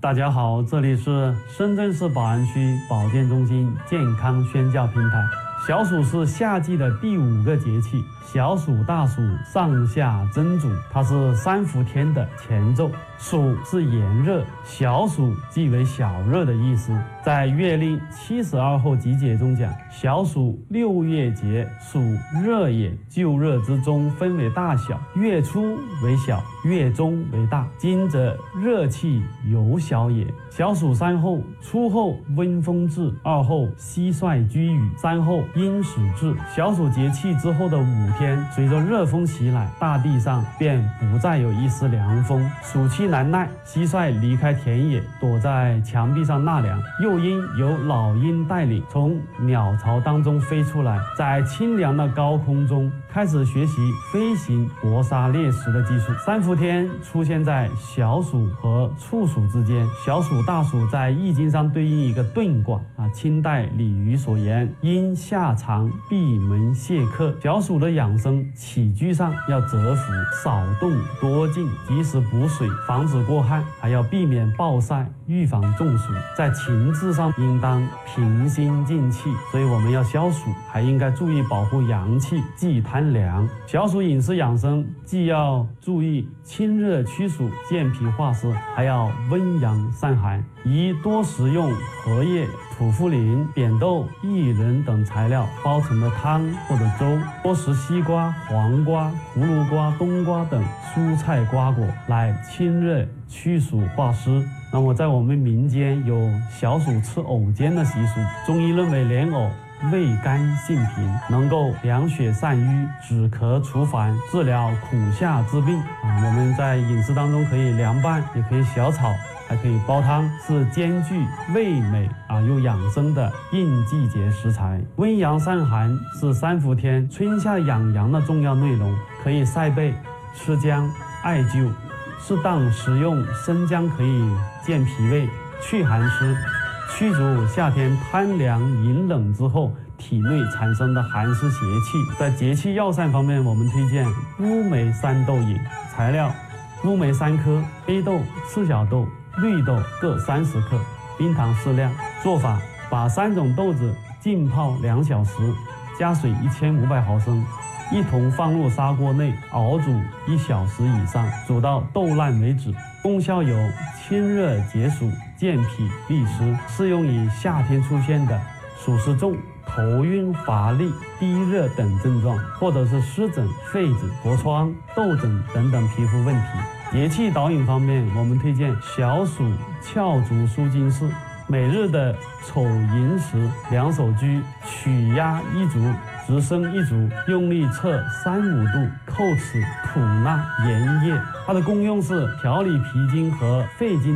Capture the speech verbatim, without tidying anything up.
大家好，这里是深圳市宝安区保健中心健康宣教平台。小暑是夏季的第五个节气，小暑、大暑上下蒸煮，它是三伏天的前奏。暑是炎热，小暑即为小热的意思。在月令七十二候集解中讲，小暑六月节，暑热也，就热之中分为大小，月初为小，月中为大。今则热气由小也。小暑三候，初候温风至，二候蟋蟀居雨，三候阴始至。小暑节气之后的五天，随着热风袭来，大地上便不再有一丝凉风。暑气难耐，蟋蟀离开田野，躲在墙壁上纳凉。幼鹰由老鹰带领，从鸟巢当中飞出来，在清凉的高空中开始学习飞行、搏杀猎食的技术。三伏天出现在小暑和处暑之间，小暑、大暑在易经上对应一个遁卦啊。清代李渔所言：阴夏长，闭门谢客。小暑的养生起居上要蛰伏，少动多静，及时补水，防止过旱，还要避免暴晒，预防中暑。在情志上应当平心静气，所以我们要消暑，还应该注意保护阳气，忌贪凉。小暑饮食养生既要注意清热驱暑、健脾化湿，还要温阳散寒，宜多食用荷叶、土茯苓、扁豆、薏仁等材料煲成的汤或者粥，多食西瓜、黄瓜、葫芦瓜、冬瓜等蔬菜瓜果来清热驱暑化湿。那么在我们民间有小暑吃藕尖的习俗，中医认为莲藕味甘性平，能够凉血散瘀、止咳除烦、治疗苦夏之病啊。我们在饮食当中可以凉拌，也可以小炒，还可以煲汤，是兼具味美啊又养生的应季节食材。温阳散寒是三伏天春夏养阳的重要内容，可以晒背、吃姜、艾灸。适当食用生姜可以健脾胃、去寒湿，驱逐夏天贪凉饮冷之后体内产生的寒湿邪气。在节气药膳方面，我们推荐乌梅三豆饮。材料：乌梅三颗，黑豆、赤小豆、绿豆各三十克，冰糖适量。做法：把三种豆子浸泡两小时，加水一千五百毫升，一同放入砂锅内熬煮一小时以上，煮到豆烂为止。功效有清热解暑、健脾利湿，适用于夏天出现的暑湿重、头晕乏力、低热等症状，或者是湿疹、痱子、痿疮、痘疹等等皮肤问题。节气导引方面，我们推荐小暑翘足舒筋式。每日的丑寅时，两手居，曲压一足，直伸一足，用力侧三五度，叩齿吐纳盐液。它的功用是调理脾经和肺经